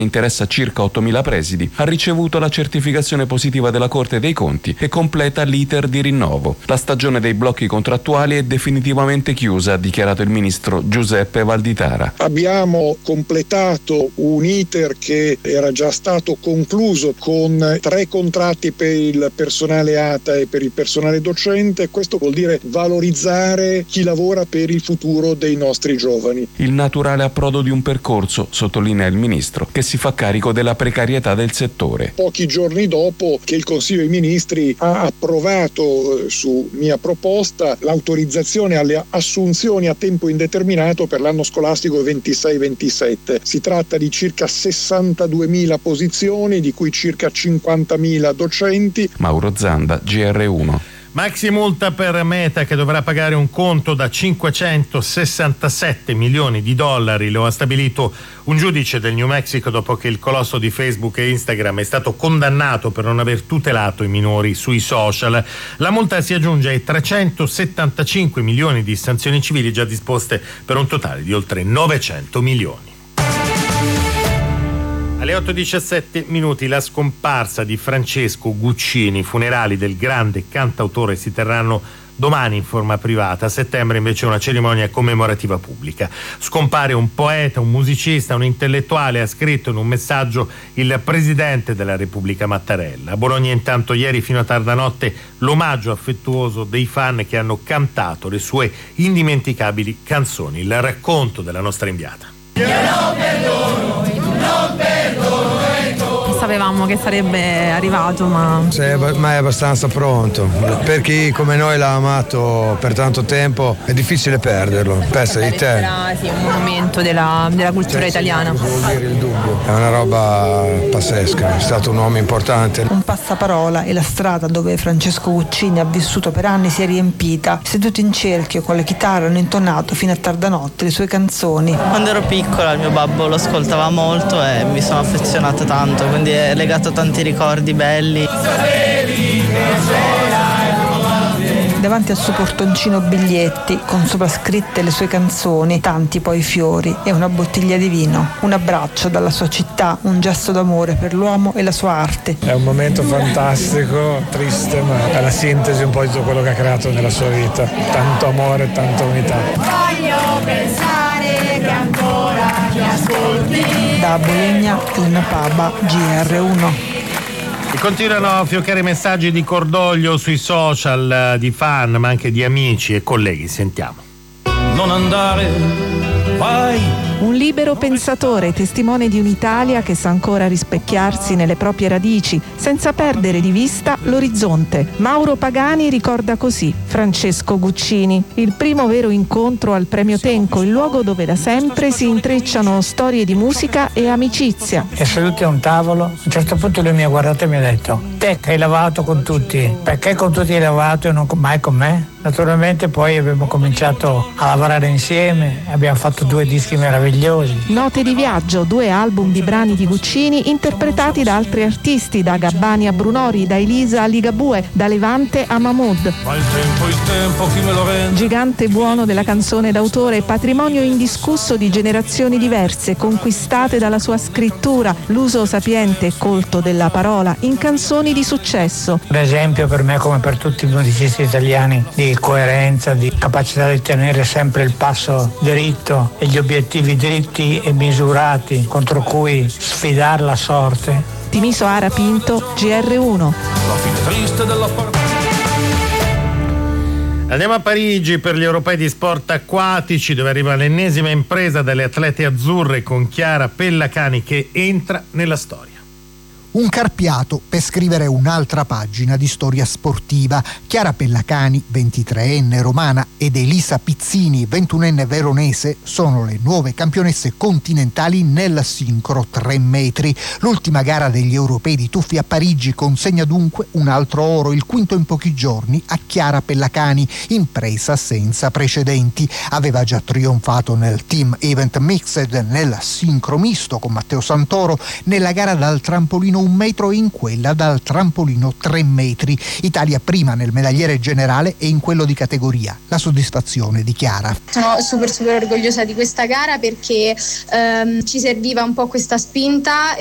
interessa circa 8.000 presidi, ha ricevuto la certificazione positiva della Corte dei Conti e completa l'iter di rinnovo. La stagione dei blocchi contrattuali è definitivamente chiusa, ha dichiarato il ministro Giuseppe Valditara. Abbiamo completato un iter che era già stato concluso con 3 contratti per il personale ATA e per il personale docente. Questo vuol dire valorizzare chi lavora per il futuro dei nostri giovani. Il naturale approdo di un percorso, sottolinea il ministro, che si fa carico della precarietà del settore. Pochi giorni dopo che il Consiglio dei Ministri ha approvato su mia proposta l'autorizzazione alle assunzioni a tempo indeterminato per l'anno scolastico 26-27. Si tratta di circa 62.000 posizioni, di cui circa 50.000 docenti. Mauro Zanda, GR1. Maxi multa per Meta, che dovrà pagare un conto da 567 milioni di dollari. Lo ha stabilito un giudice del New Mexico dopo che il colosso di Facebook e Instagram è stato condannato per non aver tutelato i minori sui social. La multa si aggiunge ai 375 milioni di sanzioni civili già disposte per un totale di oltre 900 milioni. Alle 8:17 la scomparsa di Francesco Guccini. I funerali del grande cantautore si terranno domani in forma privata. A settembre invece una cerimonia commemorativa pubblica. Scompare un poeta, un musicista, un intellettuale, ha scritto in un messaggio il presidente della Repubblica Mattarella. A Bologna intanto ieri fino a tarda notte l'omaggio affettuoso dei fan che hanno cantato le sue indimenticabili canzoni. Il racconto della nostra inviata. Io non perdono. Sapevamo che sarebbe arrivato, ma è abbastanza pronto. Per chi come noi l'ha amato per tanto tempo è difficile perderlo. Pensa di te. Sì, un monumento della cultura italiana. Vuol dire il dubbio. È una roba pazzesca, è stato un uomo importante. Un passaparola e la strada dove Francesco Guccini ha vissuto per anni si è riempita. Seduto in cerchio con la chitarra hanno intonato fino a tarda notte le sue canzoni. Quando ero piccola il mio babbo lo ascoltava molto e mi sono affezionata tanto, quindi è legato a tanti ricordi belli. Davanti al suo portoncino biglietti con soprascritte le sue canzoni, tanti poi fiori e una bottiglia di vino. Un abbraccio dalla sua città, un gesto d'amore per l'uomo e la sua arte. È un momento fantastico, triste, ma è la sintesi un po' di tutto quello che ha creato nella sua vita. Tanto amore e tanta unità. Voglio pensare che ancora mi ascolti. Da Bologna, Lina Paba, GR1. E continuano a fioccare messaggi di cordoglio sui social di fan, ma anche di amici e colleghi. Sentiamo. Non andare, vai. Un libero pensatore, testimone di un'Italia che sa ancora rispecchiarsi nelle proprie radici, senza perdere di vista l'orizzonte. Mauro Pagani ricorda così Francesco Guccini. Il primo vero incontro al Premio Tenco, il luogo dove da sempre si intrecciano storie di musica e amicizia. E seduti a un tavolo, a un certo punto lui mi ha guardato e mi ha detto: te che hai lavorato con tutti, perché con tutti hai lavorato e non mai con me? Naturalmente poi abbiamo cominciato a lavorare insieme, abbiamo fatto 2 dischi meravigliosi. Note di viaggio, 2 album di brani di Guccini interpretati da altri artisti, da Gabbani a Brunori, da Elisa a Ligabue, da Levante a Mahmood. Ma il tempo chi me lo rende? Gigante buono della canzone d'autore, patrimonio indiscusso di generazioni diverse, conquistate dalla sua scrittura, l'uso sapiente e colto della parola in canzoni di successo. Un esempio per me, come per tutti i musicisti italiani, di coerenza, di capacità di tenere sempre il passo dritto e gli obiettivi dritti e misurati contro cui sfidare la sorte. Timiso Ara Pinto, GR1. La fine triste della partita. Andiamo a Parigi per gli europei di sport acquatici, dove arriva l'ennesima impresa delle atlete azzurre con Chiara Pellacani che entra nella storia. Un carpiato per scrivere un'altra pagina di storia sportiva. Chiara Pellacani, 23enne romana, ed Elisa Pizzini, 21enne veronese, sono le nuove campionesse continentali nel sincro 3 metri. L'ultima gara degli europei di tuffi a Parigi consegna dunque un altro oro, il quinto in pochi giorni a Chiara Pellacani, impresa senza precedenti. Aveva già trionfato nel team event mixed, nel sincro misto con Matteo Santoro, nella gara dal trampolino 1 metro e in quella dal trampolino 3 metri. Italia prima nel medagliere generale e in quello di categoria. La soddisfazione di Chiara. Sono super orgogliosa di questa gara perché ci serviva un po' questa spinta.